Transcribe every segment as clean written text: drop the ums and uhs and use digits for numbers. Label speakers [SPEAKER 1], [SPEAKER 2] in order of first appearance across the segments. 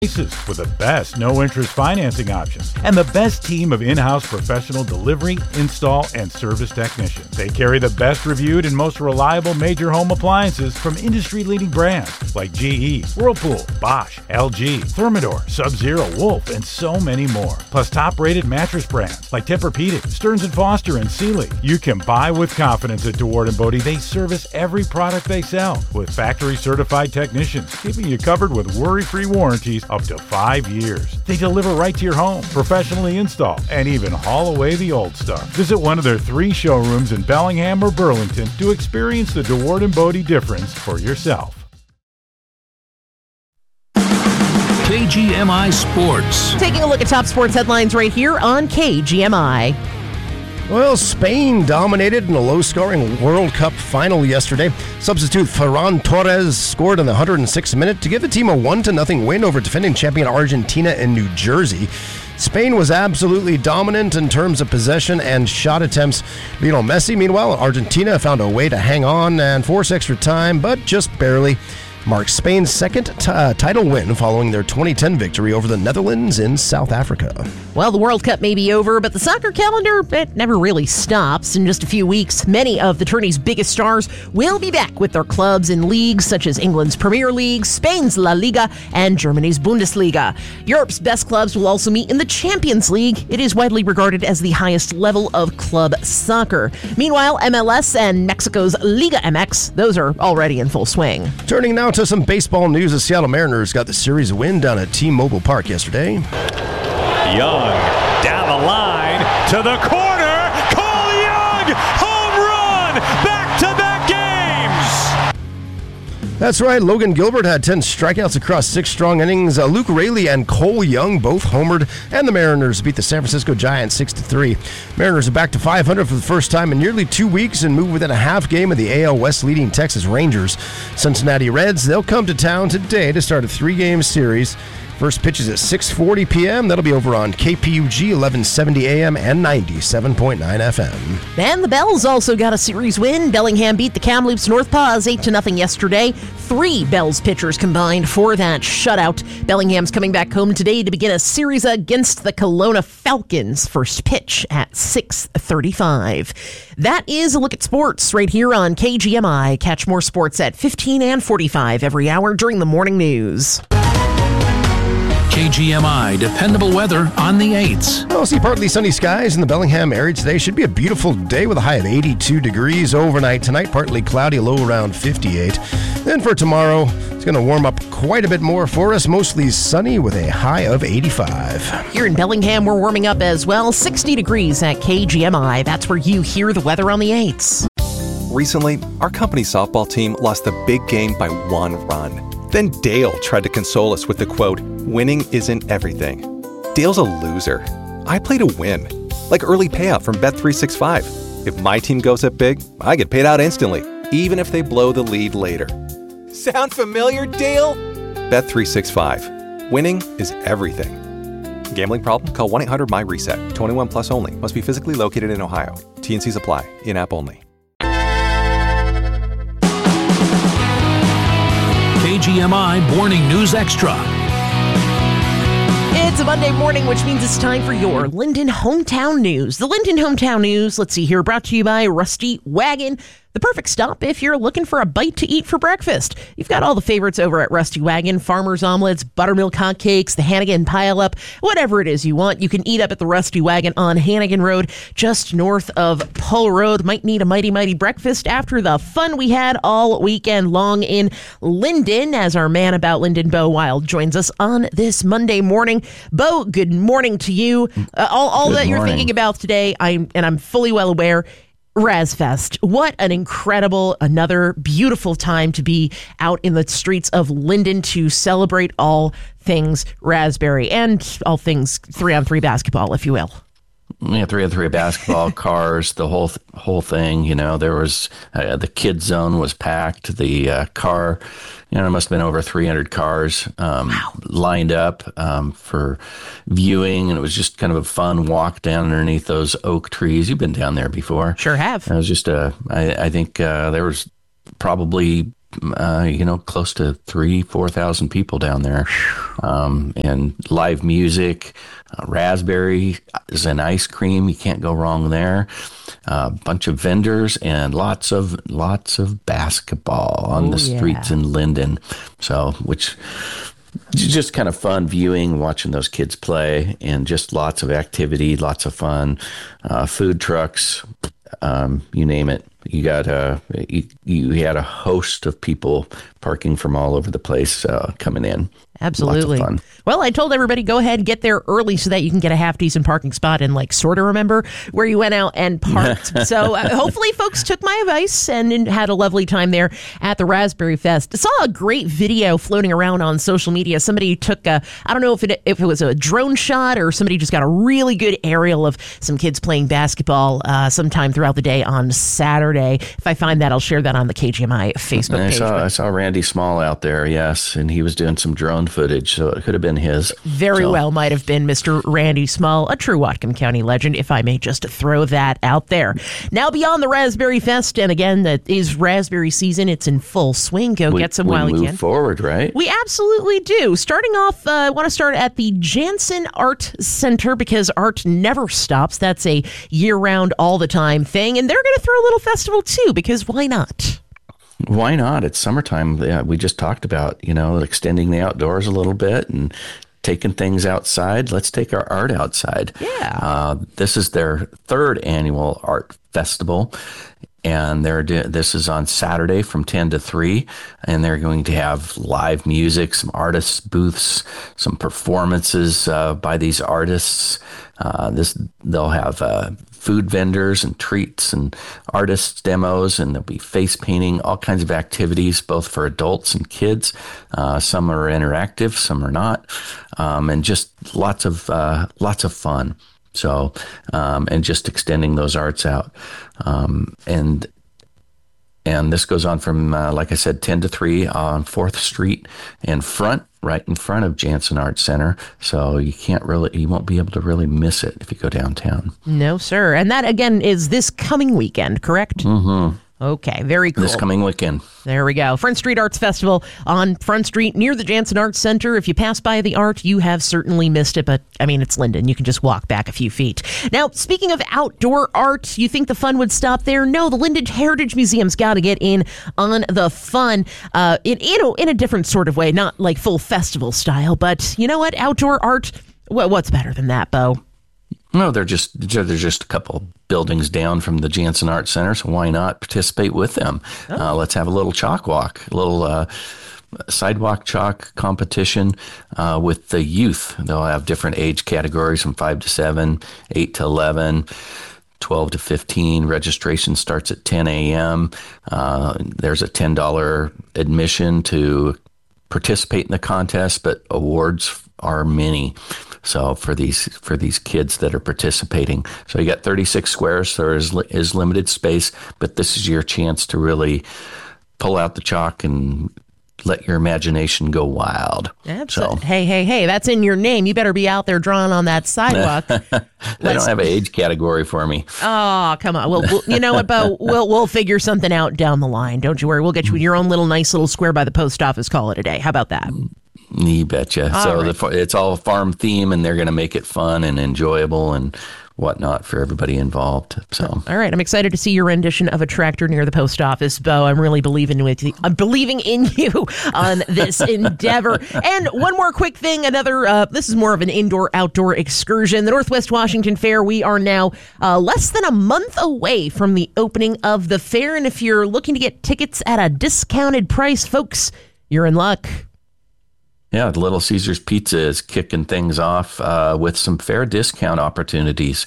[SPEAKER 1] with the best no-interest financing options and the best team of in-house professional delivery, install, and service technicians. They carry the best reviewed and most reliable major home appliances from industry-leading brands like GE, Whirlpool, Bosch, LG, Thermador, Sub-Zero, Wolf, and so many more. Plus top-rated mattress brands like Tempur-Pedic, Stearns & Foster, and Sealy. You can buy with confidence at DeWard & Bodie. They service every product they sell with factory-certified technicians, keeping you covered with worry-free warranties up to 5 years. They deliver right to your home, professionally install, and even haul away the old stuff. Visit one of their 3 showrooms in Bellingham or Burlington to experience the DeWard & Bodie difference for yourself.
[SPEAKER 2] KGMI Sports.
[SPEAKER 3] Taking a look at top sports headlines right here on KGMI.
[SPEAKER 4] Well, Spain dominated in a low-scoring World Cup final yesterday. Substitute Ferran Torres scored in the 106th minute to give the team a 1-0 win over defending champion Argentina in New Jersey. Spain was absolutely dominant in terms of possession and shot attempts. Lionel Messi, meanwhile, Argentina found a way to hang on and force extra time, but just barely. Marks Spain's second title win following their 2010 victory over the Netherlands in South Africa.
[SPEAKER 3] Well, the World Cup may be over, but the soccer calendar, it never really stops. In just a few weeks, many of the tourney's biggest stars will be back with their clubs in leagues such as England's Premier League, Spain's La Liga, and Germany's Bundesliga. Europe's best clubs will also meet in the Champions League. It is widely regarded as the highest level of club soccer. Meanwhile, MLS and Mexico's Liga MX, those are already in full swing.
[SPEAKER 4] Turning now to some baseball news. The Seattle Mariners got the series win down at T-Mobile Park yesterday.
[SPEAKER 5] Young down the line to the corner. Cole Young, home run, back-to-back games.
[SPEAKER 4] That's right. Logan Gilbert had 10 strikeouts across 6 strong innings. Luke Raley and Cole Young both homered, and the Mariners beat the San Francisco Giants 6-3. Mariners are back to 500 for the first time in nearly 2 weeks and move within a half game of the AL West leading Texas Rangers. Cincinnati Reds, they'll come to town today to start a 3-game series. First pitch is at 6:40 p.m. That'll be over on KPUG 1170 AM and 97.9 FM.
[SPEAKER 3] And the Bells also got a series win. Bellingham beat the Kamloops North Paws 8-0 yesterday. 3 Bells pitchers combined for that shutout. Bellingham's coming back home today to begin a series against the Kelowna Falcons. First pitch at 6:35. That is a look at sports right here on KGMI. Catch more sports at 15 and 45 every hour during the morning news.
[SPEAKER 2] KGMI dependable weather on the 8s.
[SPEAKER 4] We'll see partly sunny skies in the Bellingham area today. Should be a beautiful day with a high of 82 degrees overnight. Tonight, partly cloudy, low around 58. Then for tomorrow, it's going to warm up quite a bit more for us. Mostly sunny with a high of 85.
[SPEAKER 3] Here in Bellingham, we're warming up as well. 60 degrees at KGMI. That's where you hear the weather on the 8s.
[SPEAKER 6] Recently, our company softball team lost a big game by 1 run. Then Dale tried to console us with the quote, "Winning isn't everything." Dale's a loser. I play to win. Like early payout from Bet365. If my team goes up big, I get paid out instantly, even if they blow the lead later. Sound familiar, Dale? Bet365. Winning is everything. Gambling problem? Call 1-800-MY-RESET. 21 plus only. Must be physically located in Ohio. T&Cs apply. In-app only.
[SPEAKER 2] KGMI Morning News Extra.
[SPEAKER 3] It's a Monday morning, which means it's time for your Linden Hometown News. The Linden Hometown News, let's see here, brought to you by Rusty Wagon. The perfect stop if you're looking for a bite to eat for breakfast. You've got all the favorites over at Rusty Wagon. Farmer's omelets, buttermilk hotcakes, the Hannigan pile-up, whatever it is you want. You can eat up at the Rusty Wagon on Hannigan Road, just north of Pole Road. Might need a mighty, mighty breakfast after the fun we had all weekend long in Linden, as our man about Linden, Bo Wild, joins us on this Monday morning. Bo, good morning to you. All that you're thinking about today, I'm fully well aware, Razfest. What an incredible, another beautiful time to be out in the streets of Linden to celebrate all things raspberry and all things 3-on-3 basketball, if you will.
[SPEAKER 7] Yeah, 3-on-3 basketball, cars, the whole thing. You know, there was the kid zone was packed. The car, there must have been over 300 cars lined up for viewing, and it was just kind of a fun walk down underneath those oak trees. You've been down there before.
[SPEAKER 3] Sure have.
[SPEAKER 7] It was just I think there was probably close to 4,000 people down there, and live music, raspberries and ice cream. You can't go wrong there. A bunch of vendors and lots of basketball on the streets in Linden. So, which is just kind of fun viewing, watching those kids play, and just lots of activity, lots of fun, food trucks, you name it. You got you had a host of people parking from all over the place coming in.
[SPEAKER 3] Absolutely.
[SPEAKER 7] Lots of fun.
[SPEAKER 3] Well, I told everybody, go ahead and get there early so that you can get a half-decent parking spot and, sort of remember where you went out and parked. So hopefully folks took my advice and had a lovely time there at the Raspberry Fest. I saw a great video floating around on social media. Somebody took I don't know if it was a drone shot or somebody just got a really good aerial of some kids playing basketball sometime throughout the day on Saturday. If I find that, I'll share that on the KGMI Facebook page.
[SPEAKER 7] I saw Randy Small out there, yes, and he was doing some drone footage, so it could have been his.
[SPEAKER 3] Very well might have been Mr. Randy Small, a true Whatcom County legend, if I may just throw that out there. Now, beyond the Raspberry Fest, and again, that is raspberry season. It's in full swing. Go get some while you can.
[SPEAKER 7] We move forward, right?
[SPEAKER 3] We absolutely do. Starting off, I want to start at the Jansen Art Center because art never stops. That's a year-round, all-the-time thing, and they're going to throw a little festival, too, because why not?
[SPEAKER 7] Why not? It's summertime. Yeah, we just talked about, extending the outdoors a little bit and taking things outside. Let's take our art outside.
[SPEAKER 3] Yeah.
[SPEAKER 7] This is their third annual art festival, and this is on Saturday from 10 to 3, and they're going to have live music, some artists' booths, some performances by these artists. They'll have food vendors and treats and artists' demos, and there'll be face painting, all kinds of activities, both for adults and kids. Some are interactive, some are not, and just lots of fun. So, and just extending those arts out, and this goes on from, like I said, 10 to 3 on 4th Street right in front of Jansen Arts Center. So you won't be able to really miss it if you go downtown.
[SPEAKER 3] No, sir. And that, again, is this coming weekend, correct?
[SPEAKER 7] Mm-hmm.
[SPEAKER 3] Okay, very cool.
[SPEAKER 7] This coming weekend.
[SPEAKER 3] There we go. Front Street Arts Festival on Front Street near the Jansen Arts Center. If you pass by the art, you have certainly missed it. But, it's Linden. You can just walk back a few feet. Now, speaking of outdoor art, you think the fun would stop there? No, the Linden Heritage Museum's got to get in on the fun in a different sort of way. Not like full festival style. But you know what? Outdoor art, what's better than that, Bo?
[SPEAKER 7] No, they're just a couple buildings down from the Jansen Arts Center, so why not participate with them? Let's have a little chalk walk, a little sidewalk chalk competition with the youth. They'll have different age categories from 5 to 7, 8 to 11, 12 to 15. Registration starts at 10 a.m. There's a $10 admission to participate in the contest, but awards are many. So for these kids that are participating, so you got 36 squares. So there is limited space, but this is your chance to really pull out the chalk and let your imagination go wild.
[SPEAKER 3] Absolutely. So, hey, that's in your name. You better be out there drawing on that sidewalk.
[SPEAKER 7] They don't have an age category for me.
[SPEAKER 3] Oh, come on. Well, you know what, Bo? We'll figure something out down the line. Don't you worry. We'll get you your own little nice little square by the post office. Call it a day. How about that?
[SPEAKER 7] You betcha. It's all farm theme, and they're going to make it fun and enjoyable and whatnot for everybody involved. So,
[SPEAKER 3] all right, I'm excited to see your rendition of a tractor near the post office, Bo. I'm really believing in you on this endeavor. And one more quick thing, this is more of an indoor-outdoor excursion. The Northwest Washington Fair, we are now less than a month away from the opening of the fair. And if you're looking to get tickets at a discounted price, folks, you're in luck.
[SPEAKER 7] Yeah, Little Caesars Pizza is kicking things off with some fair discount opportunities.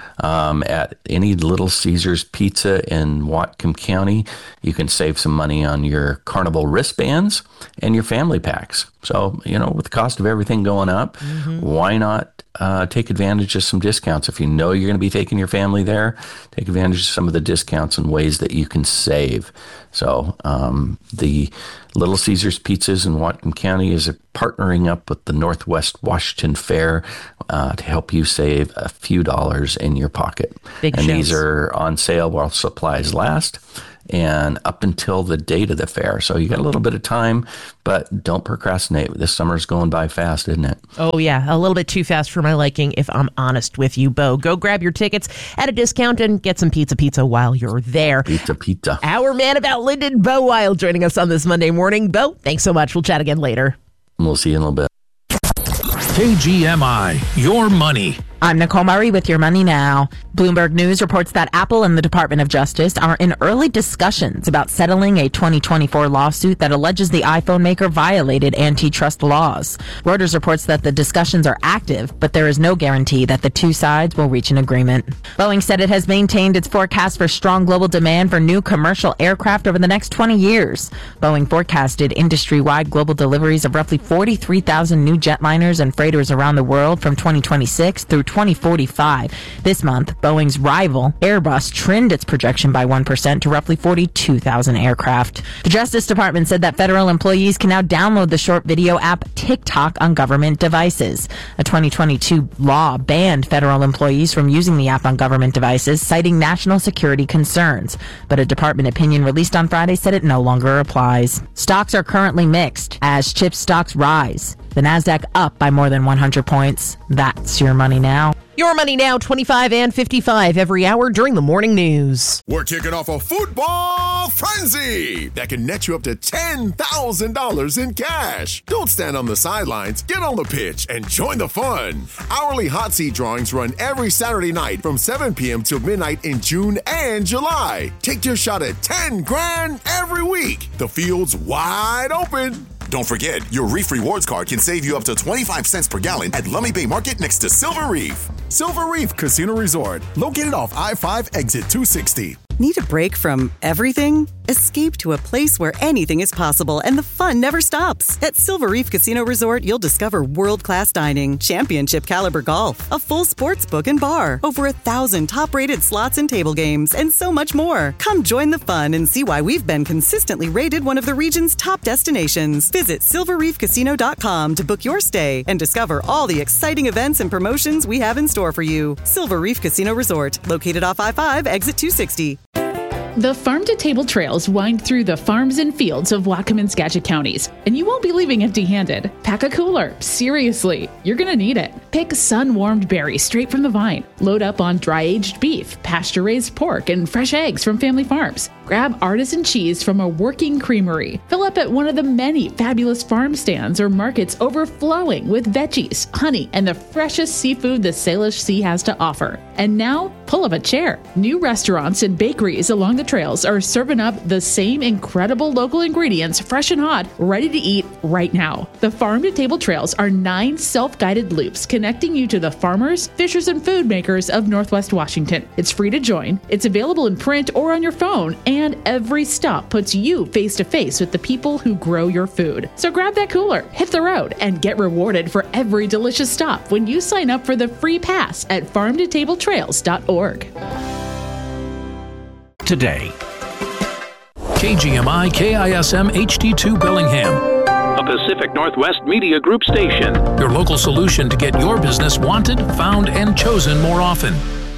[SPEAKER 7] At any Little Caesars Pizza in Whatcom County, you can save some money on your Carnival wristbands and your family packs. So, with the cost of everything going up, why not take advantage of some discounts? If you know you're going to be taking your family there, take advantage of some of the discounts and ways that you can save. So the Little Caesars Pizzas in Whatcom County is partnering up with the Northwest Washington Fair to help you save a few dollars in your pocket.
[SPEAKER 3] Big
[SPEAKER 7] and
[SPEAKER 3] shows.
[SPEAKER 7] These are on sale while supplies last. and up until the date of the fair. So you got a little bit of time, but don't procrastinate. This summer's going by fast, isn't it?
[SPEAKER 3] Oh, yeah. A little bit too fast for my liking, if I'm honest with you, Bo. Go grab your tickets at a discount and get some pizza while you're there.
[SPEAKER 7] Pizza.
[SPEAKER 3] Our man about Linden, Bo Wild, joining us on this Monday morning. Bo, thanks so much. We'll chat again later.
[SPEAKER 7] We'll see you in a little bit.
[SPEAKER 2] KGMI, your money.
[SPEAKER 8] I'm Nicole Murray with Your Money Now. Bloomberg News reports that Apple and the Department of Justice are in early discussions about settling a 2024 lawsuit that alleges the iPhone maker violated antitrust laws. Reuters reports that the discussions are active, but there is no guarantee that the two sides will reach an agreement. Boeing said it has maintained its forecast for strong global demand for new commercial aircraft over the next 20 years. Boeing forecasted industry-wide global deliveries of roughly 43,000 new jetliners and freighters around the world from 2026 through 2045. This month, Boeing's rival, Airbus, trimmed its projection by 1% to roughly 42,000 aircraft. The Justice Department said that federal employees can now download the short video app TikTok on government devices. A 2022 law banned federal employees from using the app on government devices, citing national security concerns. But a department opinion released on Friday said it no longer applies. Stocks are currently mixed as chip stocks rise. The Nasdaq up by more than 100 points. That's Your Money Now.
[SPEAKER 3] Your Money Now, 25 and 55 every hour during the morning news.
[SPEAKER 9] We're kicking off a football frenzy that can net you up to $10,000 in cash. Don't stand on the sidelines. Get on the pitch and join the fun. Hourly hot seat drawings run every Saturday night from 7 p.m. till midnight in June and July. Take your shot at $10,000 every week. The field's wide open. Don't forget, your Reef Rewards card can save you up to 25 cents per gallon at Lummi Bay Market next to Silver Reef. Silver Reef Casino Resort, located off I-5 exit 260.
[SPEAKER 10] Need a break from everything? Escape to a place where anything is possible and the fun never stops. At Silver Reef Casino Resort, you'll discover world-class dining, championship caliber golf, a full sports book and bar, over 1,000 top-rated slots and table games, and so much more. Come join the fun and see why we've been consistently rated one of the region's top destinations. Visit silverreefcasino.com to book your stay and discover all the exciting events and promotions we have in store for you. Silver Reef Casino Resort, located off I-5, exit 260.
[SPEAKER 11] The farm-to-table trails wind through the farms and fields of Whatcom and Skagit counties, and you won't be leaving empty-handed. Pack a cooler. Seriously, you're going to need it. Pick sun-warmed berries straight from the vine. Load up on dry-aged beef, pasture-raised pork, and fresh eggs from family farms. Grab artisan cheese from a working creamery. Fill up at one of the many fabulous farm stands or markets overflowing with veggies, honey, and the freshest seafood the Salish Sea has to offer. And now, pull up a chair. New restaurants and bakeries along the trails are serving up the same incredible local ingredients, fresh and hot, ready to eat right now. The farm-to-table trails are 9 self-guided loops connecting you to the farmers, fishers, and food makers of Northwest Washington. It's free to join. It's available in print or on your phone, and every stop puts you face-to-face with the people who grow your food. So grab that cooler, hit the road, and get rewarded for every delicious stop when you sign up for the free pass at farmtotabletrails.org.
[SPEAKER 2] Today. KGMI KISM HD2 Bellingham.
[SPEAKER 12] A Pacific Northwest Media Group station.
[SPEAKER 2] Your local solution to get your business wanted, found, and chosen more often.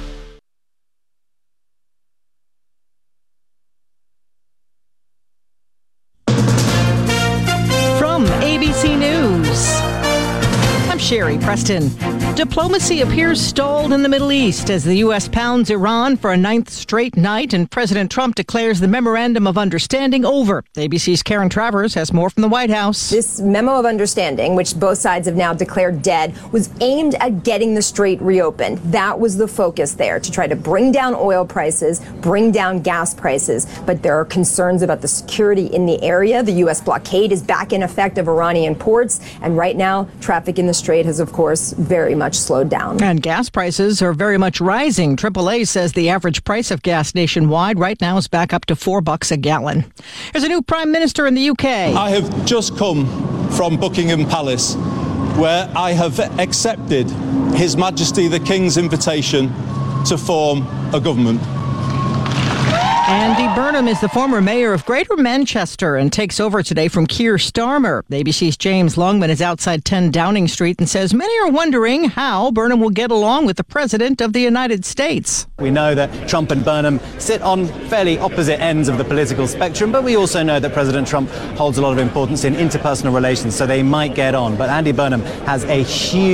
[SPEAKER 13] From ABC News, I'm Sherry Preston. Diplomacy appears stalled in the Middle East as the U.S. pounds Iran for a 9th straight night and President Trump declares the Memorandum of Understanding over. ABC's Karen Travers has more from the White House.
[SPEAKER 14] This memo of understanding, which both sides have now declared dead, was aimed at getting the strait reopened. That was the focus there, to try to bring down oil prices, bring down gas prices. But there are concerns about the security in the area. The U.S. blockade is back in effect of Iranian ports. And right now, traffic in the strait has, of course, very much slowed down.
[SPEAKER 13] And gas prices are very much rising. AAA says the average price of gas nationwide right now is back up to $4 a gallon. There's a new prime minister in the UK.
[SPEAKER 15] I have just come from Buckingham Palace, where I have accepted His Majesty the King's invitation to form a government.
[SPEAKER 13] Andy Burnham is the former mayor of Greater Manchester and takes over today from Keir Starmer. ABC's James Longman is outside 10 Downing Street and says many are wondering how Burnham will get along with the President of the United States.
[SPEAKER 16] We know that Trump and Burnham sit on fairly opposite ends of the political spectrum, but we also know that President Trump holds a lot of importance in interpersonal relations, so they might get on. But Andy Burnham has a huge